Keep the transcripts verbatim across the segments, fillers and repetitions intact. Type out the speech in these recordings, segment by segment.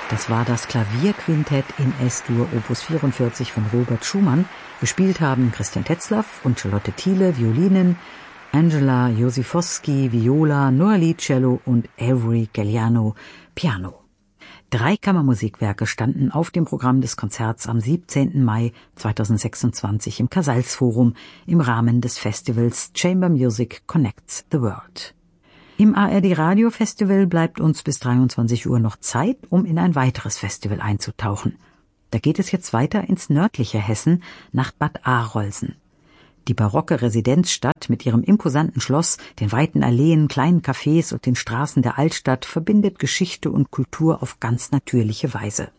Das war das Klavierquintett in S-Dur Opus vierundvierzig von Robert Schumann. Gespielt haben Christian Tetzlaff und Charlotte Thiele Violinen, Angela Josifowski Viola, Noeli Cello und Avery Galliano Piano. Drei Kammermusikwerke standen auf dem Programm des Konzerts am siebzehnten Mai zweitausendsechsundzwanzig im Casals-Forum im Rahmen des Festivals Chamber Music Connects the World. Im A R D Radio Festival bleibt uns bis dreiundzwanzig Uhr noch Zeit, um in ein weiteres Festival einzutauchen. Da geht es jetzt weiter ins nördliche Hessen nach Bad Arolsen. Die barocke Residenzstadt mit ihrem imposanten Schloss, den weiten Alleen, kleinen Cafés und den Straßen der Altstadt verbindet Geschichte und Kultur auf ganz natürliche Weise.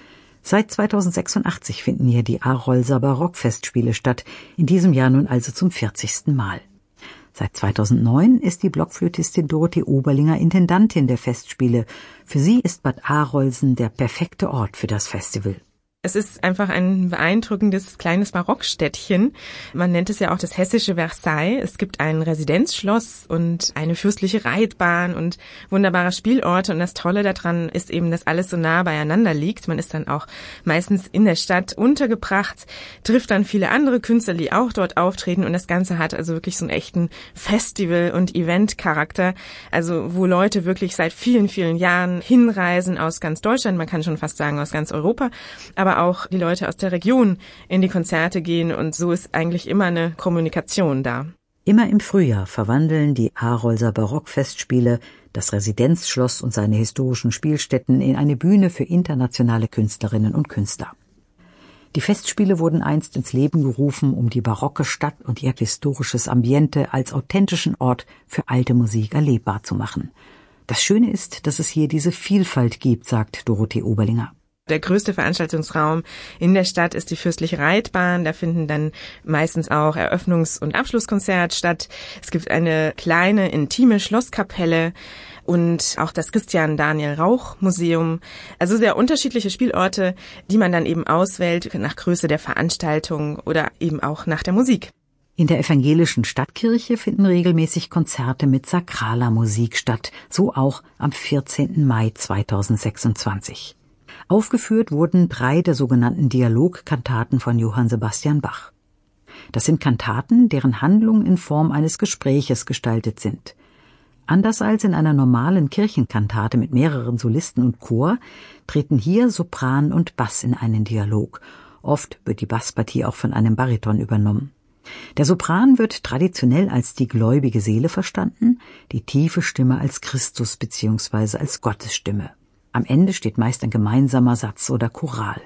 Seit zweitausendsechsundachtzig finden hier die Arolser Barockfestspiele statt, in diesem Jahr nun also zum vierzigsten Mal. Seit zweitausendneun ist die Blockflötistin Dorothee Oberlinger Intendantin der Festspiele. Für sie ist Bad Arolsen der perfekte Ort für das Festival. Es ist einfach ein beeindruckendes kleines Barockstädtchen. Man nennt es ja auch das hessische Versailles. Es gibt ein Residenzschloss und eine fürstliche Reitbahn und wunderbare Spielorte. Und das Tolle daran ist eben, dass alles so nah beieinander liegt. Man ist dann auch meistens in der Stadt untergebracht, trifft dann viele andere Künstler, die auch dort auftreten. Und das Ganze hat also wirklich so einen echten Festival- und Event-Charakter. Also wo Leute wirklich seit vielen, vielen Jahren hinreisen aus ganz Deutschland. Man kann schon fast sagen aus ganz Europa. Aber auch die Leute aus der Region in die Konzerte gehen und so ist eigentlich immer eine Kommunikation da. Immer im Frühjahr verwandeln die Arolser Barockfestspiele das Residenzschloss und seine historischen Spielstätten in eine Bühne für internationale Künstlerinnen und Künstler. Die Festspiele wurden einst ins Leben gerufen, um die barocke Stadt und ihr historisches Ambiente als authentischen Ort für alte Musik erlebbar zu machen. Das Schöne ist, dass es hier diese Vielfalt gibt, sagt Dorothee Oberlinger. Der größte Veranstaltungsraum in der Stadt ist die fürstliche Reitbahn. Da finden dann meistens auch Eröffnungs- und Abschlusskonzerte statt. Es gibt eine kleine, intime Schlosskapelle und auch das Christian Daniel Rauch Museum. Also sehr unterschiedliche Spielorte, die man dann eben auswählt nach Größe der Veranstaltung oder eben auch nach der Musik. In der evangelischen Stadtkirche finden regelmäßig Konzerte mit sakraler Musik statt, so auch am vierzehnten Mai zweitausendsechsundzwanzig. Aufgeführt wurden drei der sogenannten Dialogkantaten von Johann Sebastian Bach. Das sind Kantaten, deren Handlung in Form eines Gespräches gestaltet sind. Anders als in einer normalen Kirchenkantate mit mehreren Solisten und Chor, treten hier Sopran und Bass in einen Dialog. Oft wird die Basspartie auch von einem Bariton übernommen. Der Sopran wird traditionell als die gläubige Seele verstanden, die tiefe Stimme als Christus bzw. als Gottesstimme. Am Ende steht meist ein gemeinsamer Satz oder Choral.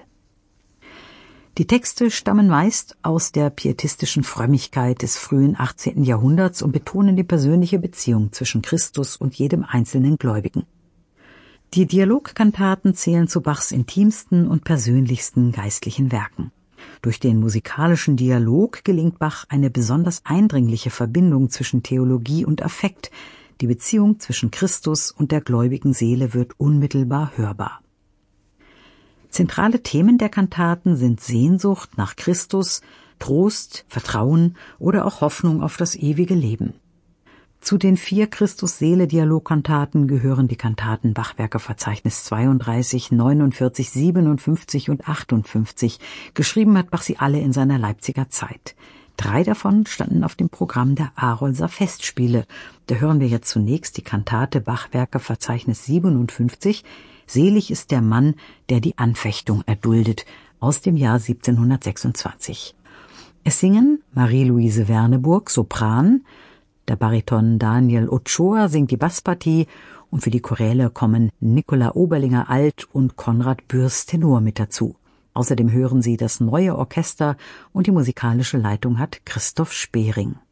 Die Texte stammen meist aus der pietistischen Frömmigkeit des frühen achtzehnten Jahrhunderts und betonen die persönliche Beziehung zwischen Christus und jedem einzelnen Gläubigen. Die Dialogkantaten zählen zu Bachs intimsten und persönlichsten geistlichen Werken. Durch den musikalischen Dialog gelingt Bach eine besonders eindringliche Verbindung zwischen Theologie und Affekt. Die Beziehung zwischen Christus und der gläubigen Seele wird unmittelbar hörbar. Zentrale Themen der Kantaten sind Sehnsucht nach Christus, Trost, Vertrauen oder auch Hoffnung auf das ewige Leben. Zu den vier Christus-Seele-Dialogkantaten gehören die Kantaten Bachwerkeverzeichnis zweiunddreißig, neunundvierzig, siebenundfünfzig und achtundfünfzig. Geschrieben hat Bach sie alle in seiner Leipziger Zeit. Drei davon standen auf dem Programm der Arolser Festspiele. Da hören wir jetzt zunächst die Kantate Bachwerkeverzeichnis siebenundfünfzig, Selig ist der Mann, der die Anfechtung erduldet, aus dem Jahr siebzehnhundertsechsundzwanzig. Es singen Marie-Louise Werneburg, Sopran, der Bariton Daniel Ochoa singt die Basspartie und für die Choräle kommen Nicola Oberlinger Alt und Konrad Bürs Tenor mit dazu. Außerdem hören Sie das neue Orchester und die musikalische Leitung hat Christoph Spering.